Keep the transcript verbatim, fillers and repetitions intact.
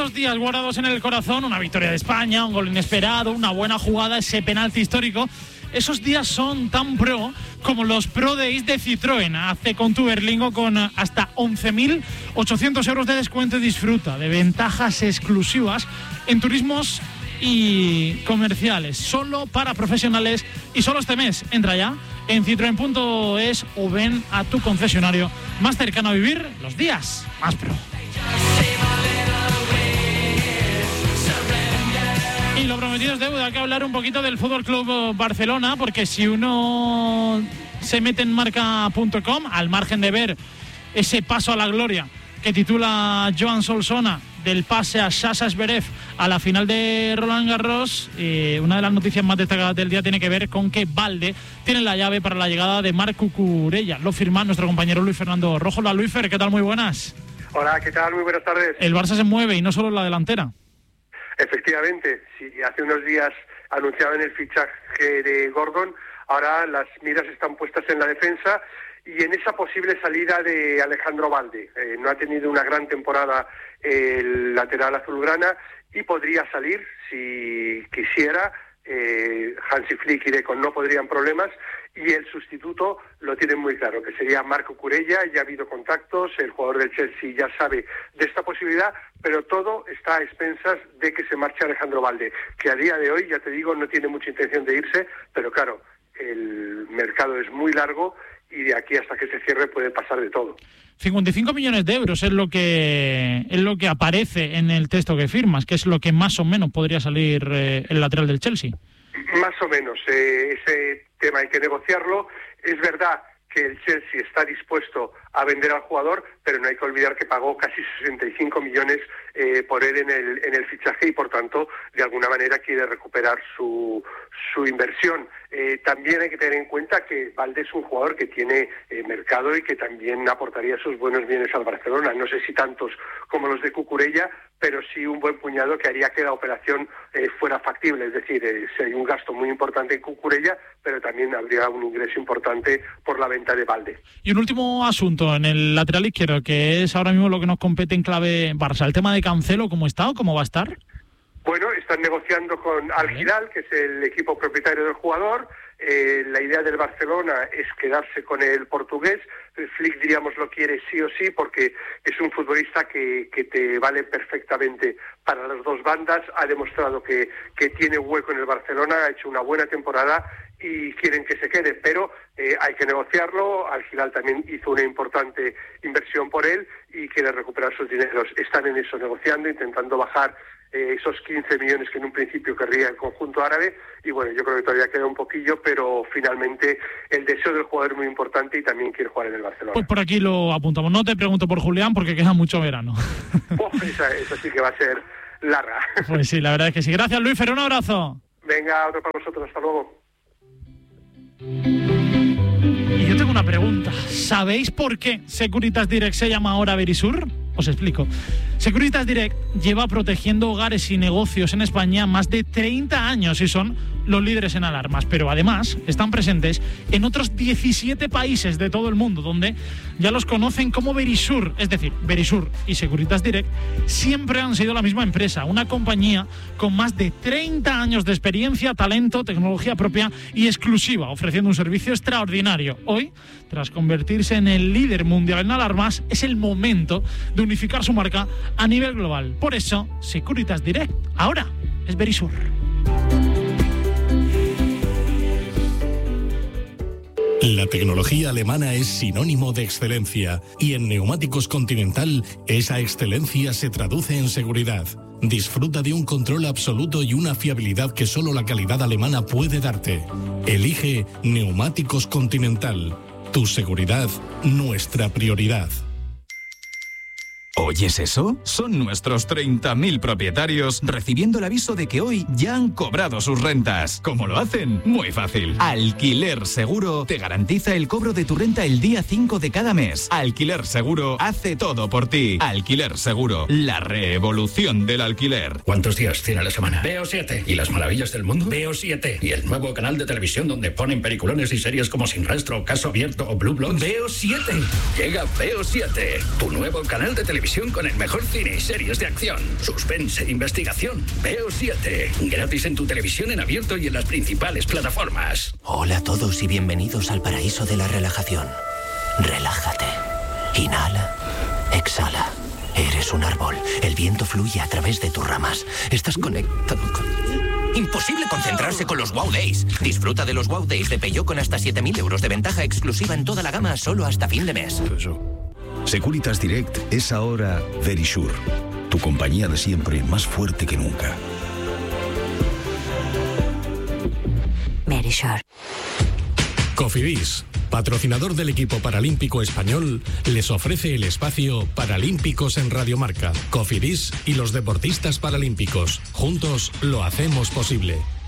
estos días guardados en el corazón, una victoria de España, un gol inesperado, una buena jugada, ese penalti histórico. Esos días son tan pro como los Pro Days de Citroën. Hace con tu Berlingo con hasta once mil ochocientos euros de descuento y disfruta de ventajas exclusivas en turismos y comerciales, solo para profesionales y solo este mes. Entra ya en citroen punto es o ven a tu concesionario más cercano a vivir los días más pro. Y lo prometido es deuda, hay que hablar un poquito del Fútbol Club Barcelona, porque si uno se mete en marca punto com, al margen de ver ese paso a la gloria que titula Joan Solsona, del pase a Sasha Zverev a la final de Roland Garros, eh, una de las noticias más destacadas del día tiene que ver con que Valde tiene la llave para la llegada de Marc Cucurella. Lo firma nuestro compañero Luis Fernando Rojo. Hola Luisfer, ¿qué tal? Muy buenas. Hola, ¿qué tal? Muy buenas tardes. El Barça se mueve y no solo en la delantera. Efectivamente, sí, hace unos días anunciaban el fichaje de Gordon, ahora las miras están puestas en la defensa y en esa posible salida de Alejandro Valde. Eh, no ha tenido una gran temporada el lateral azulgrana y podría salir si quisiera. Eh, Hansi Flick y Deco no podrían problemas, y el sustituto lo tienen muy claro, que sería Marc Cucurella. Ya ha habido contactos, el jugador del Chelsea ya sabe de esta posibilidad, pero todo está a expensas de que se marche Alejandro Valde, que a día de hoy, ya te digo, no tiene mucha intención de irse, pero claro, el mercado es muy largo y de aquí hasta que se cierre puede pasar de todo. cincuenta y cinco millones de euros es lo que es lo que aparece en el texto que firmas, que es lo que más o menos podría salir eh, el lateral del Chelsea. Más o menos, eh, ese tema hay que negociarlo. Es verdad que el Chelsea está dispuesto a vender al jugador, pero no hay que olvidar que pagó casi sesenta y cinco millones eh, por él en el en el fichaje y por tanto de alguna manera quiere recuperar su su inversión. Eh, también hay que tener en cuenta que Valde es un jugador que tiene eh, mercado y que también aportaría sus buenos bienes al Barcelona. No sé si tantos como los de Cucurella, pero sí un buen puñado que haría que la operación eh, fuera factible. Es decir, eh, si hay un gasto muy importante en Cucurella, pero también habría un ingreso importante por la venta de Valde. Y un último asunto en el lateral izquierdo, que es ahora mismo lo que nos compete en clave Barça. El tema de Cancelo, ¿cómo está o cómo va a estar? Bueno, están negociando con Al Hilal, que es el equipo propietario del jugador. Eh, la idea del Barcelona es quedarse con el portugués. El Flick, diríamos, lo quiere sí o sí porque es un futbolista que, que te vale perfectamente para las dos bandas. Ha demostrado que, que tiene hueco en el Barcelona, ha hecho una buena temporada y quieren que se quede, pero eh, hay que negociarlo. Al Hilal también hizo una importante inversión por él y quiere recuperar sus dineros. Están en eso, negociando, intentando bajar eh, esos quince millones que en un principio querría el conjunto árabe, y bueno, yo creo que todavía queda un poquillo, pero finalmente el deseo del jugador es muy importante y también quiere jugar en el Barcelona. Pues por aquí lo apuntamos. No te pregunto por Julián porque queda mucho verano. Oh, esa, esa sí que va a ser larga. Pues sí, la verdad es que sí. Gracias, Luis Fer, un abrazo. Venga, otro para vosotros, hasta luego. Y yo tengo una pregunta. ¿Sabéis por qué Securitas Direct se llama ahora Verisur? Os explico. Securitas Direct lleva protegiendo hogares y negocios en España más de treinta años y son los líderes en alarmas, pero además están presentes en otros diecisiete países de todo el mundo, donde ya los conocen como Verisur. Es decir, Verisur y Securitas Direct siempre han sido la misma empresa, una compañía con más de treinta años de experiencia, talento, tecnología propia y exclusiva, ofreciendo un servicio extraordinario. Hoy, tras convertirse en el líder mundial en alarmas, es el momento de unificar su marca a nivel global. Por eso, Securitas Direct ahora es Verisur. La tecnología alemana es sinónimo de excelencia y en Neumáticos Continental esa excelencia se traduce en seguridad. Disfruta de un control absoluto y una fiabilidad que solo la calidad alemana puede darte. Elige Neumáticos Continental. Tu seguridad, nuestra prioridad. ¿Oyes eso? Son nuestros treinta mil propietarios recibiendo el aviso de que hoy ya han cobrado sus rentas. ¿Cómo lo hacen? Muy fácil. Alquiler Seguro te garantiza el cobro de tu renta el día cinco de cada mes. Alquiler Seguro hace todo por ti. Alquiler Seguro, la revolución del alquiler. ¿Cuántos días tiene la semana? Veo siete. ¿Y las maravillas del mundo? Veo siete. ¿Y el nuevo canal de televisión donde ponen peliculones y series como Sin Rastro, Caso Abierto o Blue Bloods? Veo siete. Llega Veo siete, tu nuevo canal de televisión televisión con el mejor cine y series de acción, suspense, investigación. Veo siete. Gratis en tu televisión en abierto y en las principales plataformas. Hola a todos y bienvenidos al paraíso de la relajación. Relájate. Inhala. Exhala. Eres un árbol. El viento fluye a través de tus ramas. Estás conectado con... Imposible concentrarse con los Wow Days. Disfruta de los Wow Days de Peugeot con hasta siete mil euros de ventaja exclusiva en toda la gama solo hasta fin de mes. Securitas Direct es ahora Verisure. Tu compañía de siempre más fuerte que nunca. Verisure. Cofidis, patrocinador del equipo paralímpico español, les ofrece el espacio Paralímpicos en Radio Marca. Cofidis y los deportistas paralímpicos. Juntos lo hacemos posible.